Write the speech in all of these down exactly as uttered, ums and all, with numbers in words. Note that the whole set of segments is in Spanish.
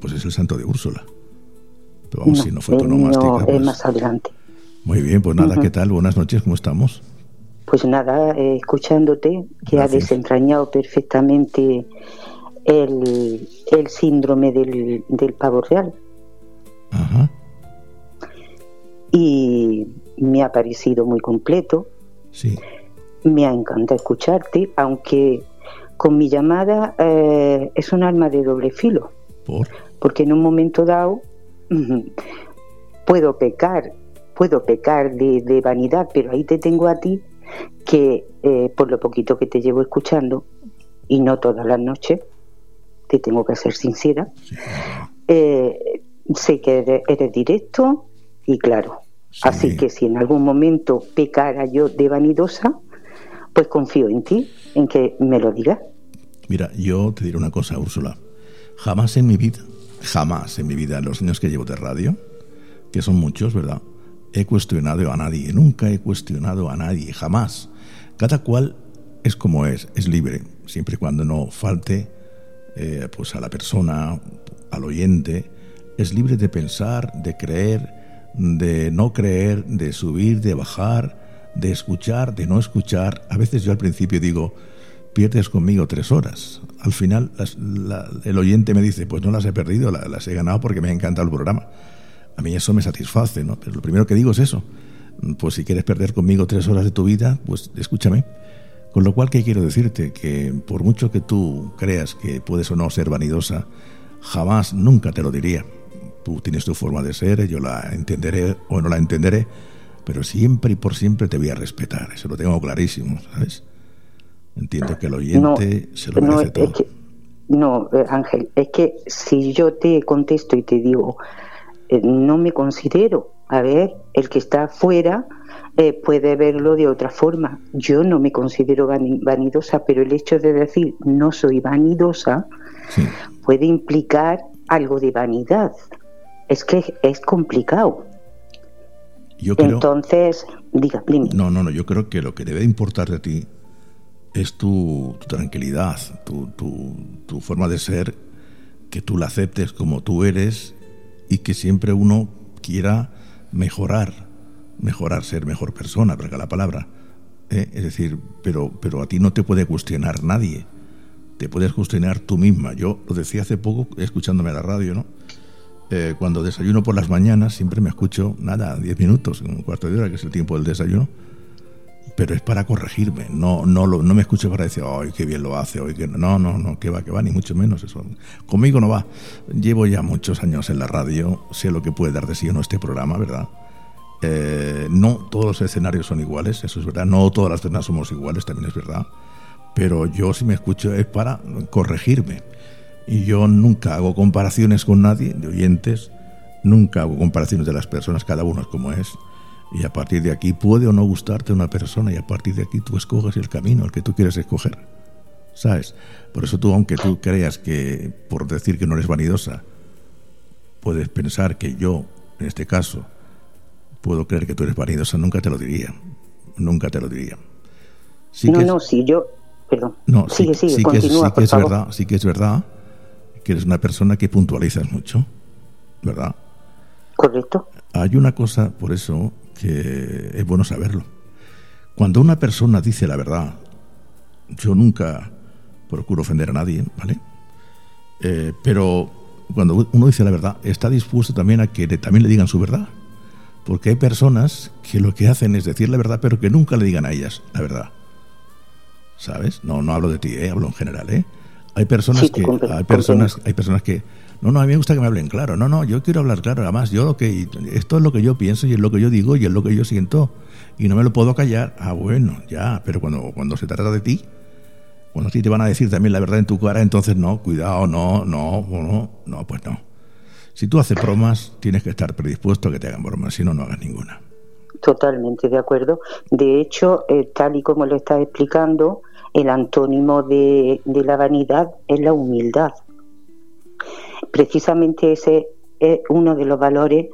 pues es el santo de Úrsula. Pero vamos, no, si no fue tonomástica, no, pues... es más adelante. Muy bien, pues nada, Uh-huh. ¿qué tal? Buenas noches, ¿cómo estamos? Pues nada, eh, escuchándote, que Gracias. ha desentrañado perfectamente el, el síndrome del, del pavo real. Ajá. Y me ha parecido muy completo. Sí. Me ha encantado escucharte, aunque con mi llamada eh, es un arma de doble filo. ¿Por? Porque en un momento dado uh, puedo pecar, puedo pecar de, de vanidad, pero ahí te tengo a ti que eh, por lo poquito que te llevo escuchando, y no todas las noches, te tengo que ser sincera, Sí. eh, sé que eres, eres directo y claro. Sí. Así que si en algún momento pecara yo de vanidosa, pues confío en ti, en que me lo digas. Mira, yo te diré una cosa, Úrsula. Jamás en mi vida, jamás en mi vida, en los años que llevo de radio, que son muchos, ¿verdad?, he cuestionado a nadie. Nunca he cuestionado a nadie, jamás. Cada cual es como es, es libre, siempre y cuando no falte eh, pues a la persona, al oyente. Es libre de pensar, de creer, de no creer, de subir, de bajar, de escuchar, de no escuchar. A veces yo al principio digo, pierdes conmigo tres horas. Al final las, la, el oyente me dice, pues no las he perdido, las, las he ganado porque me ha encantado el programa. A mí eso me satisface, ¿no? Pero lo primero que digo es eso. Pues si quieres perder conmigo tres horas de tu vida, pues escúchame. Con lo cual, ¿qué quiero decirte? Que por mucho que tú creas que puedes o no ser vanidosa, jamás, nunca te lo diría. Tú tienes tu forma de ser, yo la entenderé o no la entenderé, pero siempre y por siempre te voy a respetar. Eso lo tengo clarísimo, ¿sabes? Entiendo que el oyente no, se lo merece no, todo. Es que, no, Ángel, es que si yo te contesto y te digo, eh, no me considero, a ver, el que está afuera eh, puede verlo de otra forma. Yo no me considero vanidosa, pero el hecho de decir no soy vanidosa sí. puede implicar algo de vanidad. Es que es complicado. Yo creo, Entonces, diga, dime. No, no, no, yo creo que lo que debe importar de ti es tu, tu tranquilidad, tu, tu, tu forma de ser, que tú la aceptes como tú eres y que siempre uno quiera mejorar, mejorar, ser mejor persona, valga la palabra. ¿eh? Es decir, pero, pero a ti no te puede cuestionar nadie, te puedes cuestionar tú misma. Yo lo decía hace poco, escuchándome a la radio, ¿no? Eh, cuando desayuno por las mañanas, siempre me escucho, nada, diez minutos, un cuarto de hora, que es el tiempo del desayuno, pero es para corregirme, no no lo, no me escucho para decir, ay, qué bien lo hace, hoy que no, no, no, que va, que va, ni mucho menos eso. Conmigo no va. Llevo ya muchos años en la radio, sé lo que puede dar de sí o no este programa, ¿verdad? Eh, no todos los escenarios son iguales, eso es verdad, no todas las personas somos iguales, también es verdad, pero yo si me escucho es para corregirme. Y yo nunca hago comparaciones con nadie, de oyentes, nunca hago comparaciones de las personas, cada uno es como es. Y a partir de aquí puede o no gustarte una persona y a partir de aquí tú escoges el camino, el que tú quieres escoger, ¿sabes? Por eso tú, aunque tú creas que, por decir que no eres vanidosa, puedes pensar que yo, en este caso, puedo creer que tú eres vanidosa, nunca te lo diría, nunca te lo diría. Sí no, que no, sí, yo, perdón, no, sigue, sí, sigue, sí continúa, que es, sí por que es favor. verdad, sí que es verdad que eres una persona que puntualizas mucho, ¿verdad? Correcto. Hay una cosa, por eso, que es bueno saberlo. Cuando una persona dice la verdad, yo nunca procuro ofender a nadie, ¿vale? Eh, pero cuando uno dice la verdad, está dispuesto también a que le, también le digan su verdad. Porque hay personas que lo que hacen es decir la verdad, pero que nunca le digan a ellas la verdad. ¿Sabes? No, no hablo de ti, ¿eh? Hablo en general, ¿eh? Hay personas sí, que comprendo, hay personas hay personas que no, no, a mí me gusta que me hablen claro. No, no, yo quiero hablar claro. Además, yo lo que esto es lo que yo pienso y es lo que yo digo y es lo que yo siento y no me lo puedo callar. Ah, bueno, ya, pero cuando cuando se trata de ti, cuando a ti te van a decir también la verdad en tu cara, entonces no, cuidado, no, no, no, no, pues no. Si tú haces bromas, tienes que estar predispuesto a que te hagan bromas, si no, no hagas ninguna. Totalmente de acuerdo. De hecho, eh, tal y como lo estás explicando, el antónimo de, de la vanidad es la humildad. Precisamente ese es uno de los valores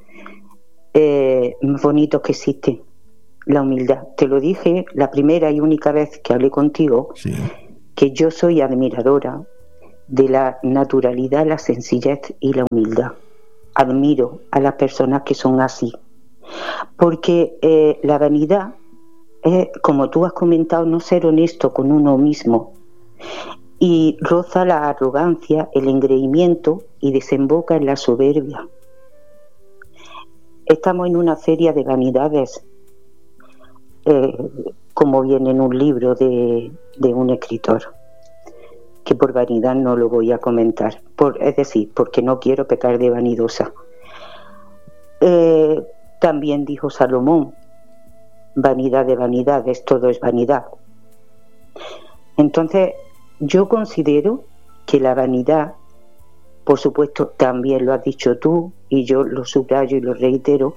eh, más bonitos que existen, la humildad. Te lo dije la primera y única vez que hablé contigo, sí. que yo soy admiradora de la naturalidad, la sencillez y la humildad. Admiro a las personas que son así, porque eh, la vanidad es, como tú has comentado, no ser honesto con uno mismo, y roza la arrogancia, el engreimiento y desemboca en la soberbia. Estamos en una feria de vanidades, eh, como viene en un libro de, de un escritor, que por vanidad no lo voy a comentar, por, es decir, porque no quiero pecar de vanidosa. Eh, también dijo Salomón, vanidad de vanidades, todo es vanidad. Entonces, yo considero que la vanidad, por supuesto, también lo has dicho tú, y yo lo subrayo y lo reitero,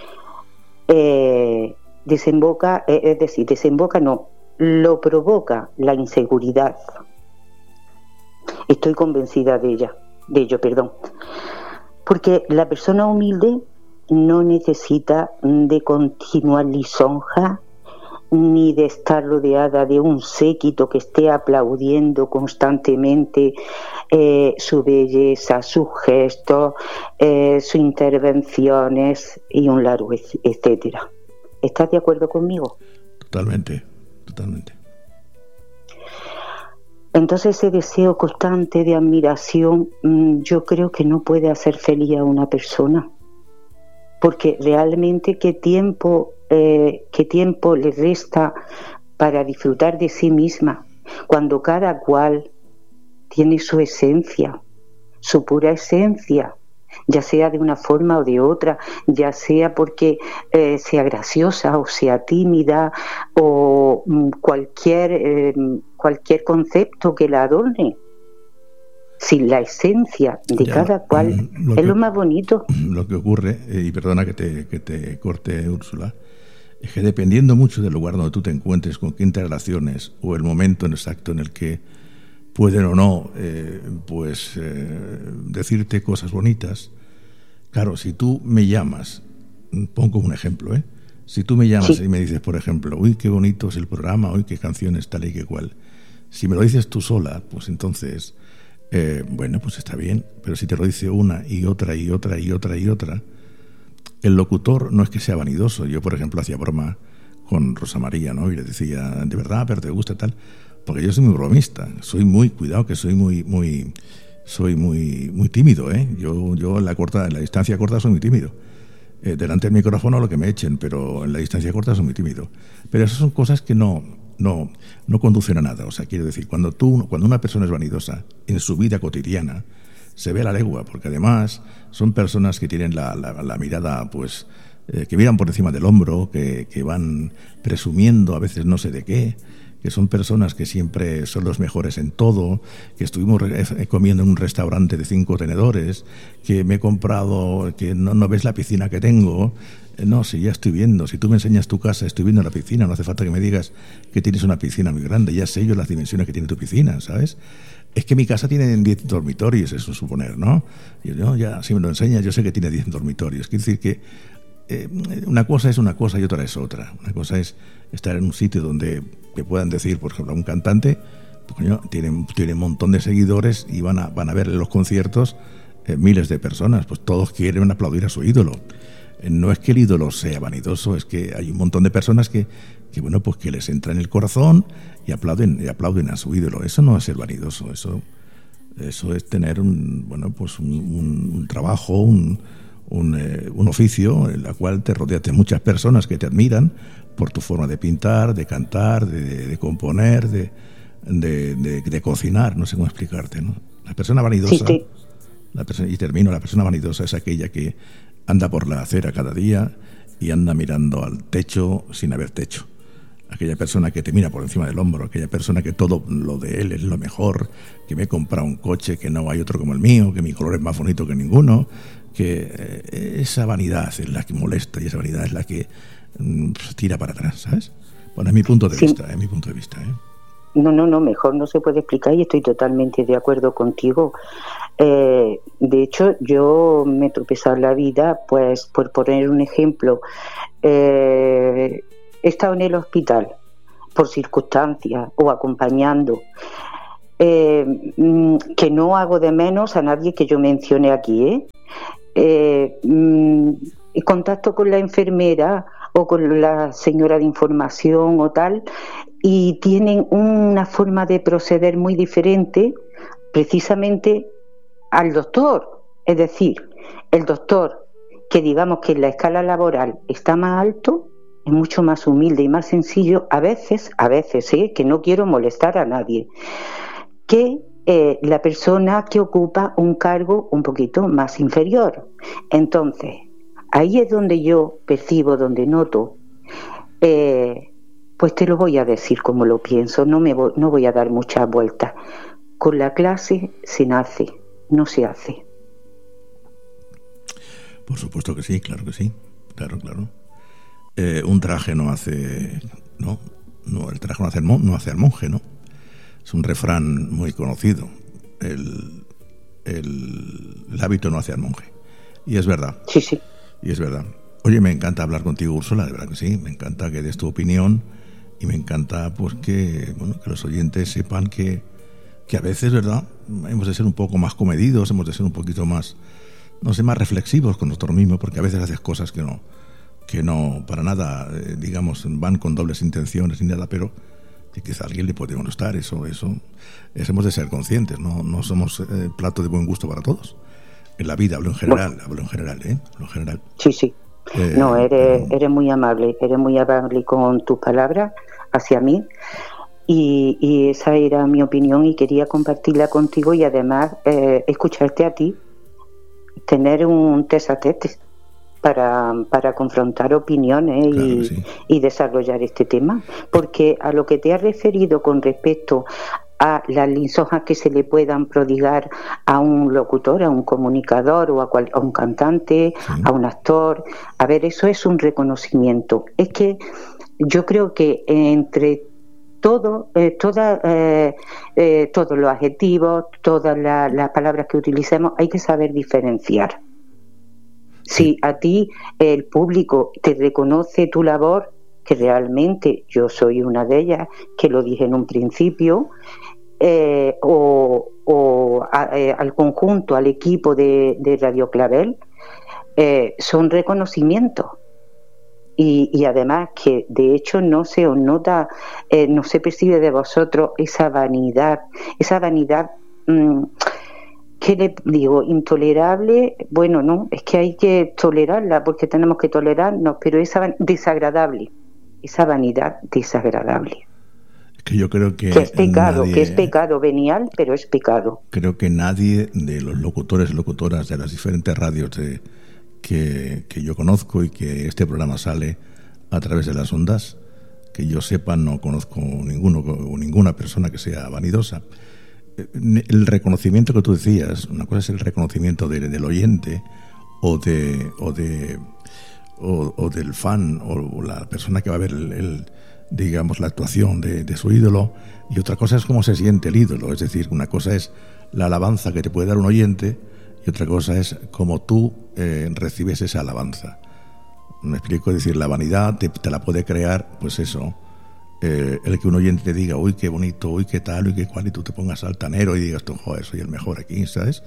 eh, desemboca, eh, es decir, desemboca no, lo provoca la inseguridad. Estoy convencida de ella, de ello, perdón. Porque la persona humilde no necesita de continuar lisonja, ni de estar rodeada de un séquito que esté aplaudiendo constantemente eh, su belleza, sus gestos, eh, sus intervenciones y un largo etcétera. ¿Estás de acuerdo conmigo? Totalmente, totalmente. Entonces ese deseo constante de admiración, yo creo que no puede hacer feliz a una persona, porque realmente qué tiempo, eh, qué tiempo le resta para disfrutar de sí misma, cuando cada cual tiene su esencia, su pura esencia, ya sea de una forma o de otra, ya sea porque eh, sea graciosa o sea tímida o mm, cualquier eh, cualquier concepto que la adorne. Si la esencia de ya, cada cual lo es que, lo más bonito. Lo que ocurre, eh, y perdona que te, que te corte, Úrsula, es que dependiendo mucho del lugar donde tú te encuentres, con quién te relaciones o el momento exacto en el que pueden o no eh, pues eh, decirte cosas bonitas. Claro, si tú me llamas, pongo un ejemplo, ¿eh? Si tú me llamas sí. y me dices, por ejemplo, uy, qué bonito es el programa, uy, qué canciones, tal y qué cual. Si me lo dices tú sola, pues entonces, eh, bueno, pues está bien. Pero si te lo dice una y otra y otra y otra y otra, el locutor no es que sea vanidoso. Yo, por ejemplo, hacía broma con Rosa María, ¿no? Y le decía, de verdad, pero te gusta tal. Porque yo soy muy bromista, soy muy, cuidado, que soy muy, muy, soy muy, muy tímido, ¿eh? Yo, yo en la corta, en la distancia corta soy muy tímido. Eh, delante del micrófono lo que me echen, pero en la distancia corta soy muy tímido. Pero esas son cosas que no, no, no conducen a nada. O sea, quiero decir, cuando tú, cuando una persona es vanidosa en su vida cotidiana, se ve a la legua, porque además son personas que tienen la, la, la mirada, pues, eh, que miran por encima del hombro, que, que van presumiendo a veces no sé de qué, que son personas que siempre son los mejores en todo, que estuvimos comiendo en un restaurante de cinco tenedores, que me he comprado, que no, no ves la piscina que tengo. No, si ya estoy viendo, si tú me enseñas tu casa, estoy viendo la piscina, no hace falta que me digas que tienes una piscina muy grande, ya sé yo las dimensiones que tiene tu piscina, ¿sabes? Es que mi casa tiene diez dormitorios, eso suponer, ¿no? Y yo, ya, si me lo enseñas, yo sé que tiene diez dormitorios. Quiere decir que eh, una cosa es una cosa y otra es otra. Una cosa es estar en un sitio donde te puedan decir, por ejemplo, a un cantante, pues, coño, tiene, tiene un montón de seguidores y van a, van a ver en los conciertos eh, miles de personas, pues todos quieren aplaudir a su ídolo. Eh, no es que el ídolo sea vanidoso, es que hay un montón de personas que, que bueno, pues que les entra en el corazón y aplauden, y aplauden a su ídolo. Eso no es ser vanidoso, eso, eso es tener un, bueno, pues un, un, un trabajo, un Un, eh, un oficio en el cual te rodeas de muchas personas que te admiran por tu forma de pintar, de cantar, de, de componer, de, de, de, de cocinar, no sé cómo explicarte, ¿no? La persona vanidosa, sí, sí. La persona, y termino, la persona vanidosa es aquella que anda por la acera cada día y anda mirando al techo sin haber techo. Aquella persona que te mira por encima del hombro, aquella persona que todo lo de él es lo mejor, que me he comprado un coche que no hay otro como el mío, que mi color es más bonito que ninguno, que eh, esa vanidad es la que molesta y esa vanidad es la que mm, tira para atrás, ¿sabes? Bueno, es mi punto de sí. vista, es mi punto de vista, ¿eh? No, no, no, mejor no se puede explicar y estoy totalmente de acuerdo contigo. Eh, de hecho, yo me he tropezado en la vida, pues, por poner un ejemplo, eh, he estado en el hospital por circunstancias o acompañando. eh, que no hago de menos a nadie que yo mencione aquí, ¿eh? Eh, mm, contacto con la enfermera o con la señora de información o tal, y tienen una forma de proceder muy diferente precisamente al doctor. Es decir, el doctor, que digamos que en la escala laboral está más alto, es mucho más humilde y más sencillo, a veces, a veces, ¿eh? Que no quiero molestar a nadie, que eh, la persona que ocupa un cargo un poquito más inferior. Entonces, ahí es donde yo percibo, donde noto, eh, pues te lo voy a decir como lo pienso, no, me voy, no voy a dar muchas vueltas. Con la clase se nace, no se hace. Por supuesto que sí, claro que sí, claro, claro. Eh, un traje no hace, no, no, el traje no hace, no hace al monje, ¿no? Es un refrán muy conocido. El, el, el hábito no hace al monje. Y es verdad. Sí, sí. Y es verdad. Oye, me encanta hablar contigo, Úrsula, de verdad que sí. Me encanta que des tu opinión y me encanta pues que, bueno, que los oyentes sepan que, que a veces, ¿verdad?, hemos de ser un poco más comedidos, hemos de ser un poquito más, no sé, más reflexivos con nosotros mismos, porque a veces haces cosas que no, que no para nada, eh, digamos, van con dobles intenciones ni nada, pero que quizá a alguien le puede molestar. Eso, eso, eso hemos de ser conscientes. No, no somos eh, plato de buen gusto para todos. En la vida, hablo en general, bueno, hablo en general, ¿eh? Hablo en general. Sí, sí. Eh, no, eres, pero... eres muy amable, eres muy amable con tus palabras hacia mí. Y, y esa era mi opinión y quería compartirla contigo y además eh, escucharte a ti, tener un tete a tete para, para confrontar opiniones, claro, y, sí, y desarrollar este tema. Porque a lo que te has referido con respecto a las lisonjas que se le puedan prodigar a un locutor, a un comunicador o a, cual, a un cantante, sí, a un actor, a ver, eso es un reconocimiento. Es que yo creo que entre todo, eh, toda, eh, eh, todos los adjetivos, todas la, las palabras que utilicemos, hay que saber diferenciar. Si a ti el público te reconoce tu labor, que realmente yo soy una de ellas, que lo dije en un principio, eh, o, o a, eh, al conjunto, al equipo de, de Radio Clavel, eh, son reconocimientos. Y, y además que de hecho no se os nota, eh, no se percibe de vosotros esa vanidad, esa vanidad, mmm, ¿qué le digo? Intolerable. Bueno, no, es que hay que tolerarla porque tenemos que tolerarnos, pero esa desagradable, esa vanidad desagradable. Es que yo creo que, que es pecado, nadie, que es pecado venial, pero es pecado. Creo que nadie de los locutores, locutoras de las diferentes radios de Que, que yo conozco y que este programa sale a través de las ondas, que yo sepa, no conozco ninguno o ninguna persona que sea vanidosa. El reconocimiento que tú decías, una cosa es el reconocimiento de, del oyente o de o de o, o del fan o la persona que va a ver el, el, digamos la actuación de, de su ídolo, y otra cosa es cómo se siente el ídolo. Es decir, una cosa es la alabanza que te puede dar un oyente y otra cosa es cómo tú eh, recibes esa alabanza. Me explico, es decir, la vanidad te, te la puede crear, pues eso, eh, el que un oyente te diga, uy, qué bonito, uy, qué tal, uy, qué cual, y tú te pongas altanero y digas, tú, joder, soy el mejor aquí, ¿sabes?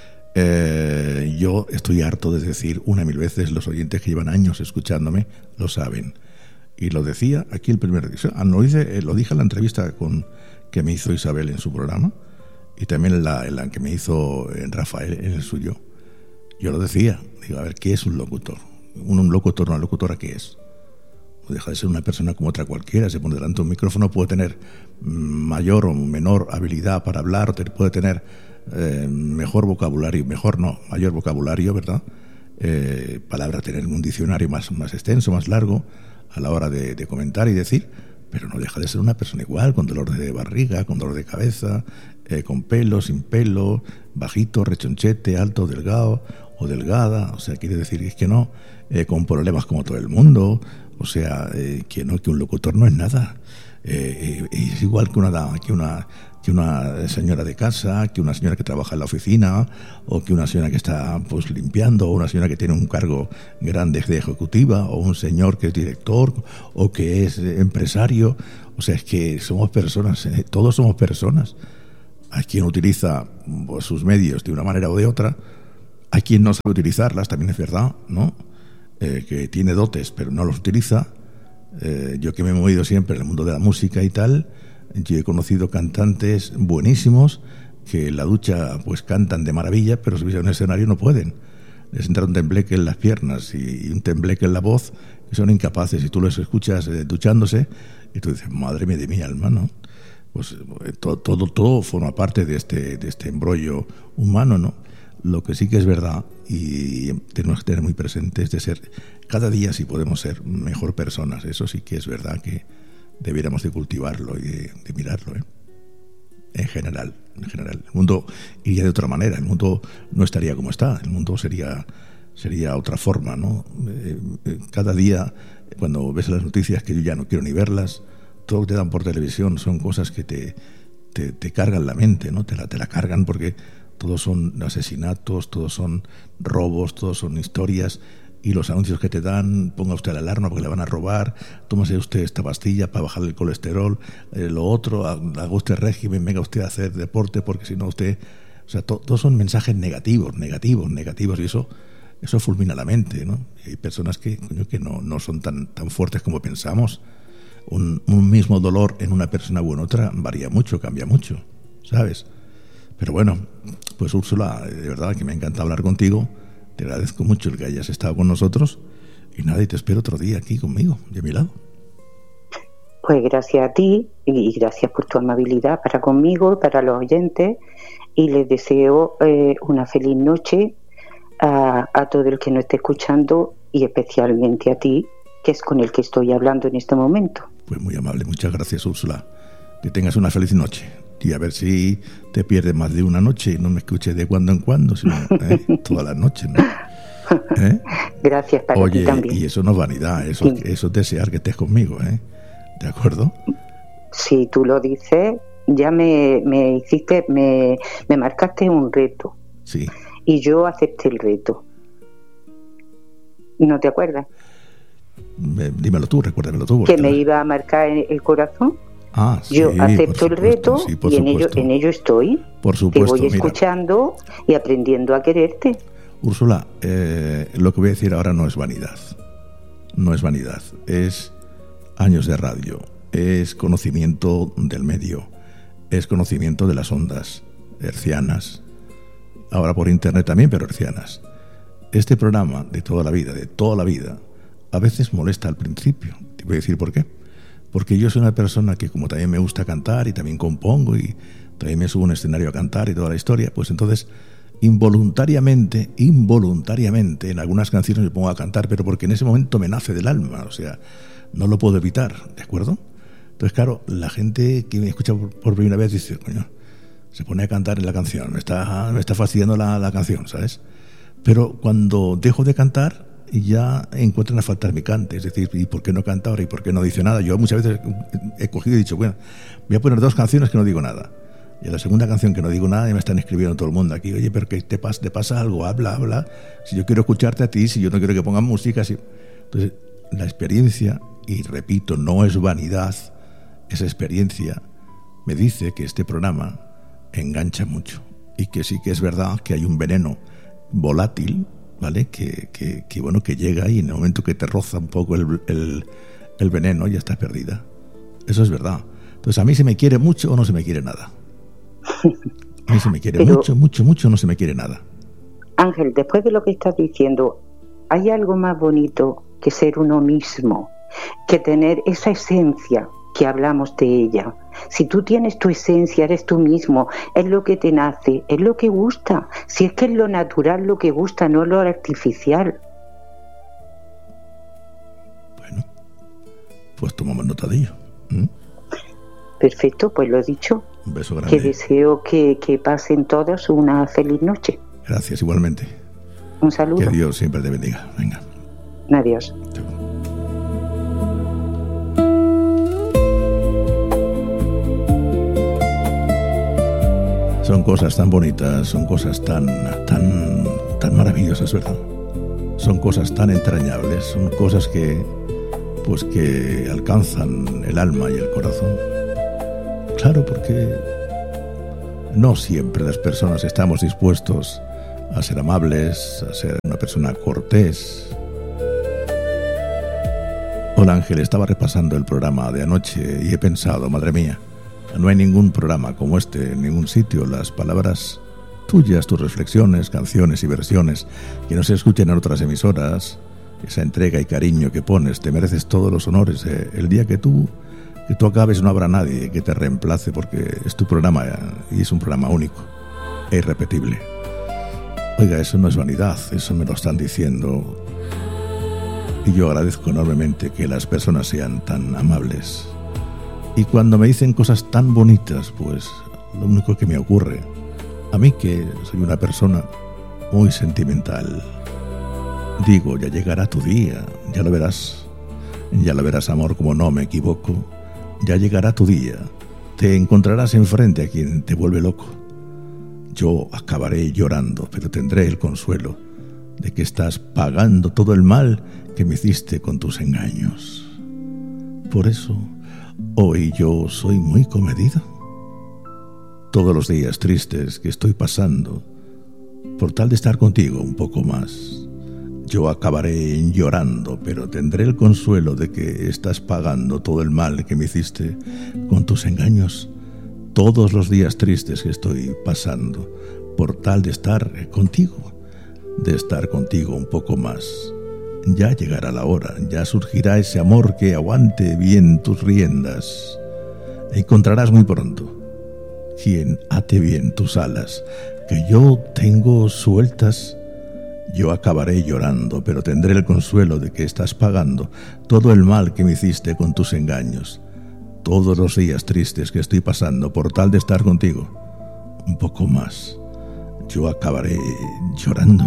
Eh, yo estoy harto de decir una y mil veces, los oyentes que llevan años escuchándome lo saben. Y lo decía aquí el primer día, lo, hice, lo dije en la entrevista con, que me hizo Isabel en su programa, y también en la, en la que me hizo Rafael en el suyo. Yo lo decía, digo, a ver, ¿qué es un locutor? Un, un locutor, una locutora, ¿qué es? No deja de ser una persona como otra cualquiera. Se pone delante de un micrófono, puede tener mayor o menor habilidad para hablar, puede tener eh, mejor vocabulario, mejor no, mayor vocabulario, ¿verdad? Eh, palabras, tener un diccionario más, más extenso, más largo a la hora de, de comentar y decir, pero no deja de ser una persona igual, con dolor de barriga, con dolor de cabeza, eh, con pelo, sin pelo, bajito, rechonchete, alto, delgado o delgada. O sea, quiere decir que es que no, eh, con problemas como todo el mundo. O sea, eh, que no, que un locutor no es nada. Eh, eh, es igual que una, que una que una señora de casa, que una señora que trabaja en la oficina, o que una señora que está pues limpiando, o una señora que tiene un cargo grande de ejecutiva, o un señor que es director, o que es empresario. O sea, es que somos personas, eh, todos somos personas. Hay quien utiliza pues, sus medios de una manera o de otra. Hay quien no sabe utilizarlas, también es verdad, ¿no? Eh, que tiene dotes, pero no los utiliza. Eh, yo que me he movido siempre en el mundo de la música y tal, yo he conocido cantantes buenísimos que en la ducha pues cantan de maravilla, pero subirse a un escenario no pueden. Les entra un tembleque en las piernas y un tembleque en la voz, que son incapaces. Y tú los escuchas eh, duchándose y tú dices, madre mía de mi alma, ¿no? Pues eh, todo, todo, todo forma parte de este, de este embrollo humano, ¿no? Lo que sí que es verdad, y tenemos que tener muy presente, es de ser cada día, si podemos ser mejor personas. Eso sí que es verdad que debiéramos de cultivarlo y de, de mirarlo, ¿eh? En general, en general. El mundo iría de otra manera, el mundo no estaría como está, el mundo sería, sería otra forma, ¿no? Eh, eh, cada día, cuando ves las noticias, que yo ya no quiero ni verlas, todo lo que te dan por televisión son cosas que te, te, te cargan la mente, ¿no? Te la, te la cargan porque todos son asesinatos, todos son robos, todos son historias. Y los anuncios que te dan, ponga usted la alarma porque le van a robar, tómase usted esta pastilla para bajar el colesterol, eh, lo otro, haga usted régimen, venga usted a hacer deporte porque si no usted... O sea, to, todos son mensajes negativos, negativos, negativos, y eso eso fulmina la mente, ¿no? Y hay personas que, coño, que no, no son tan, tan fuertes como pensamos. Un, un mismo dolor en una persona o en otra varía mucho, cambia mucho, ¿sabes? Pero bueno, pues Úrsula, de verdad que me encanta hablar contigo. Te agradezco mucho el que hayas estado con nosotros y nada, y te espero otro día aquí conmigo, de mi lado. Pues gracias a ti y gracias por tu amabilidad para conmigo, para los oyentes, y les deseo eh, una feliz noche a, a todo el que nos esté escuchando y especialmente a ti, que es con el que estoy hablando en este momento. Pues muy amable, muchas gracias, Úrsula. Que tengas una feliz noche. Y a ver si te pierdes más de una noche y no me escuches de cuando en cuando, sino ¿eh? todas las noches, ¿no? ¿Eh? Gracias para Oye, ti también. Y eso no es vanidad, eso, sí. eso es desear que estés conmigo, ¿eh? ¿De acuerdo? Si tú lo dices, ya me, me hiciste, me, me marcaste un reto. Sí. Y yo acepté el reto. ¿No te acuerdas? Me, dímelo tú, recuérdamelo tú. Que me iba a marcar el corazón. Ah, sí, yo acepto supuesto, el reto sí, y en ello, en ello estoy. Por supuesto. Te voy escuchando mira, y aprendiendo a quererte. Úrsula, eh, lo que voy a decir ahora no es vanidad. No es vanidad. Es años de radio. Es conocimiento del medio. Es conocimiento de las ondas hercianas. Ahora por internet también, pero hercianas. Este programa de toda la vida, de toda la vida, a veces molesta al principio. Te voy a decir por qué. Porque yo soy una persona que, como también me gusta cantar y también compongo y también me subo a un escenario a cantar y toda la historia, pues entonces involuntariamente, involuntariamente en algunas canciones me pongo a cantar, pero porque en ese momento me nace del alma, o sea, no lo puedo evitar, ¿de acuerdo? Entonces, claro, la gente que me escucha por, por primera vez dice, coño, se pone a cantar en la canción, me está, me está fastidiando la, la canción, ¿sabes? Pero cuando dejo de cantar, y ya encuentran a faltar mi cante, es decir, ¿y por qué no canta ahora? ¿Y por qué no dice nada? Yo muchas veces he cogido y he dicho, bueno, voy a poner dos canciones que no digo nada. Y en la segunda canción que no digo nada, y me están escribiendo todo el mundo aquí, oye, pero que te pasa, te pasa algo, habla, habla. Si yo quiero escucharte a ti, si yo no quiero que pongan música. Si... Entonces, la experiencia, y repito, no es vanidad, esa experiencia me dice que este programa engancha mucho. Y que sí que es verdad que hay un veneno volátil, ¿vale? Que, que, que bueno, que llega y en el momento que te roza un poco el, el, el veneno ya estás perdida. Eso es verdad. Entonces a mí se me quiere mucho o no se me quiere nada. A mí se me quiere Pero, mucho, mucho, mucho o no se me quiere nada. Ángel, después de lo que estás diciendo, ¿hay algo más bonito que ser uno mismo? Que tener esa esencia que hablamos de ella. Si tú tienes tu esencia, eres tú mismo, es lo que te nace, es lo que gusta. Si es que es lo natural lo que gusta, no lo artificial. Bueno, pues tomamos nota de ello. ¿Mm? Perfecto, pues lo he dicho. Un beso grande. Que deseo que, que pasen todos una feliz noche. Gracias, igualmente. Un saludo. Que Dios siempre te bendiga. Venga. Adiós. Chao. Son cosas tan bonitas, son cosas tan, tan, tan maravillosas, ¿verdad? Son cosas tan entrañables, son cosas que, pues que alcanzan el alma y el corazón. Claro, porque No siempre las personas estamos dispuestos a ser amables, a ser una persona cortés. Hola Ángel, estaba repasando el programa de anoche y he pensado, madre mía, no hay ningún programa como este en ningún sitio. Las palabras tuyas, tus reflexiones, canciones y versiones que no se escuchen en otras emisoras, esa entrega y cariño que pones, te mereces todos los honores. Eh, el día que tú, que tú acabes no habrá nadie que te reemplace porque es tu programa y es un programa único e irrepetible. Oiga, eso no es vanidad, eso me lo están diciendo. Y yo agradezco enormemente que las personas sean tan amables. Y cuando me dicen cosas tan bonitas, pues lo único que me ocurre, a mí que soy una persona muy sentimental, digo, ya llegará tu día, ya lo verás, ya lo verás, amor, como no me equivoco, ya llegará tu día, te encontrarás enfrente a quien te vuelve loco. Yo acabaré llorando, pero tendré el consuelo de que estás pagando todo el mal que me hiciste con tus engaños. Por eso, hoy yo soy muy comedido. Todos los días tristes que estoy pasando, por tal de estar contigo un poco más, yo acabaré llorando, pero tendré el consuelo de que estás pagando todo el mal que me hiciste con tus engaños. Todos los días tristes que estoy pasando, por tal de estar contigo, de estar contigo un poco más. Ya llegará la hora, ya surgirá ese amor que aguante bien tus riendas. Encontrarás muy pronto quien ate bien tus alas, que yo tengo sueltas. Yo acabaré llorando, pero tendré el consuelo de que estás pagando todo el mal que me hiciste con tus engaños. Todos los días tristes que estoy pasando por tal de estar contigo un poco más, yo acabaré llorando.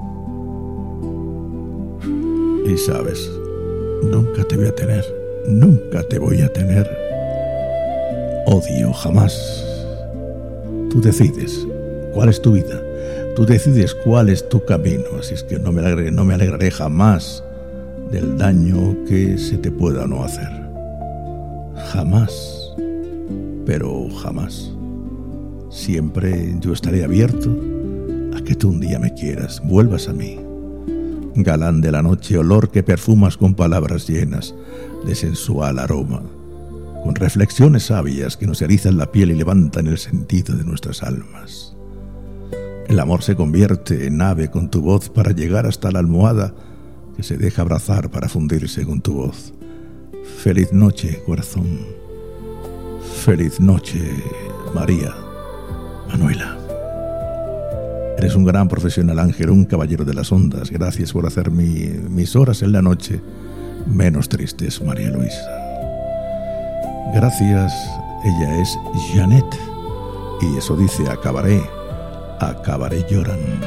Y sabes, nunca te voy a tener, nunca te voy a tener. Odio jamás. Tú decides cuál es tu vida, tú decides cuál es tu camino, así es que no me alegraré, no me alegraré jamás del daño que se te pueda no hacer. Jamás, pero jamás. Siempre yo estaré abierto a que tú un día me quieras, vuelvas a mí. Galán de la noche, olor que perfumas con palabras llenas de sensual aroma, con reflexiones sabias que nos erizan la piel y levantan el sentido de nuestras almas. El amor se convierte en ave con tu voz para llegar hasta la almohada que se deja abrazar para fundirse con tu voz. Feliz noche, corazón. Feliz noche, María, Manuela. Eres un gran profesional, Ángel, un caballero de las ondas. Gracias por hacer mi, mis horas en la noche menos tristes, María Luisa. Gracias, ella es Janet. Y eso dice, acabaré, acabaré llorando.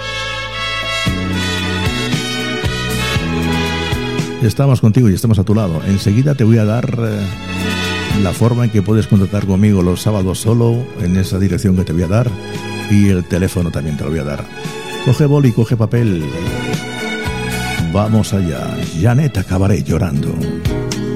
Estamos contigo y estamos a tu lado. Enseguida te voy a dar eh, la forma en que puedes contactar conmigo los sábados solo, en esa dirección que te voy a dar. Y el teléfono también te lo voy a dar. Coge boli, coge papel. Vamos allá. Janet, acabaré llorando.